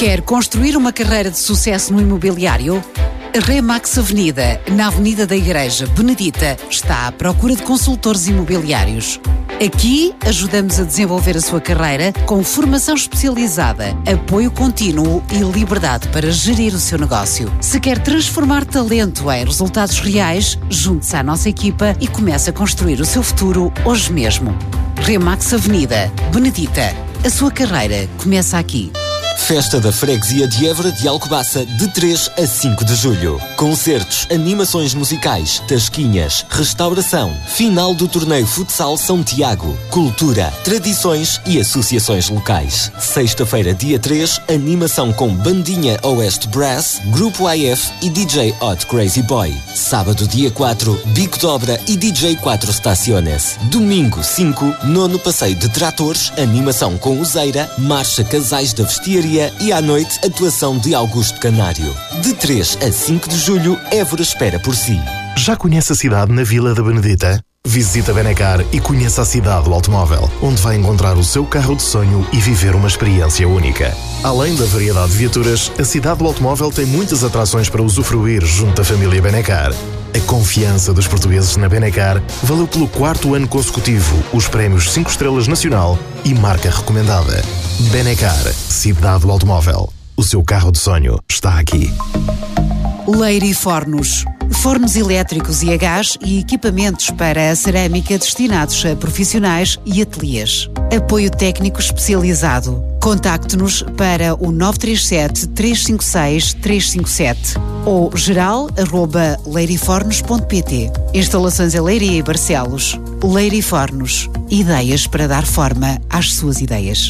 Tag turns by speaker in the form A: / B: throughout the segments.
A: Quer construir uma carreira de sucesso no imobiliário? A Remax Avenida, na Avenida da Igreja Benedita, está à procura de consultores imobiliários. Aqui ajudamos a desenvolver a sua carreira com formação especializada, apoio contínuo e liberdade para gerir o seu negócio. Se quer transformar talento em resultados reais, junte-se à nossa equipa e comece a construir o seu futuro hoje mesmo. Remax Avenida, Benedita. A sua carreira começa aqui.
B: Festa da Freguesia de Évora de Alcobaça, de 3 a 5 de julho. Concertos, animações musicais, tasquinhas, restauração, final do torneio Futsal São Tiago, cultura, tradições e associações locais. Sexta-feira, dia 3, animação com Bandinha Oeste Brass, Grupo AF e DJ Hot Crazy Boy. Sábado, dia 4, Bico de Obra e DJ 4 Estaciones. Domingo, 5, nono passeio de tratores, animação com Useira, marcha Casais da Vestiaria e à noite, atuação de Augusto Canário. De 3 a 5 de julho, Évora espera por si.
C: Já conhece a cidade na Vila da Benedita? Visita Benacar e conheça a cidade do automóvel, onde vai encontrar o seu carro de sonho e viver uma experiência única. Além da variedade de viaturas, a cidade do automóvel tem muitas atrações para usufruir junto à família Benacar. A confiança dos portugueses na Benacar valeu pelo 4º ano consecutivo os prémios 5 estrelas nacional e marca recomendada. Benacar, cidade do automóvel. O seu carro de sonho está aqui.
A: Leire Fornos. Fornos elétricos e a gás e equipamentos para a cerâmica destinados a profissionais e ateliês. Apoio técnico especializado. Contacte-nos para o 937 356 357 ou geral@leirifornos.pt. Instalações em Leiria e Barcelos. Leire Fornos. Ideias para dar forma às suas ideias.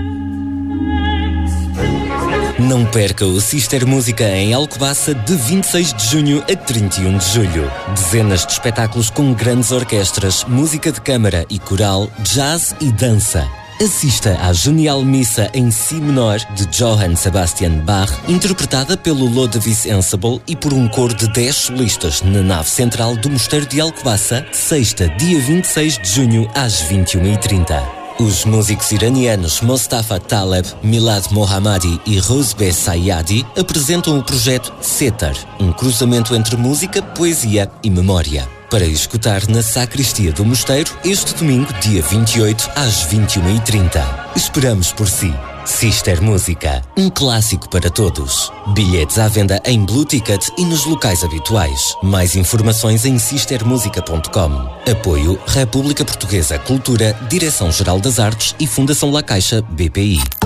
B: Não perca o Sister Música em Alcobaça de 26 de junho a 31 de julho. Dezenas de espetáculos com grandes orquestras, música de câmara e coral, jazz e dança. Assista à genial missa em si menor de Johann Sebastian Bach, interpretada pelo Lodevis Ensemble e por um coro de 10 solistas na nave central do Mosteiro de Alcobaça, sexta, dia 26 de junho às 21h30. Os músicos iranianos Mostafa Taleb, Milad Mohammadi e Rozbeh Sayadi apresentam o projeto Setar, um cruzamento entre música, poesia e memória. Para escutar na Sacristia do Mosteiro, este domingo, dia 28, às 21h30. Esperamos por si. Sister Música, um clássico para todos. Bilhetes à venda em Blue Ticket e nos locais habituais. Mais informações em sistermusica.com. Apoio República Portuguesa Cultura, Direção-Geral das Artes e Fundação La Caixa BPI.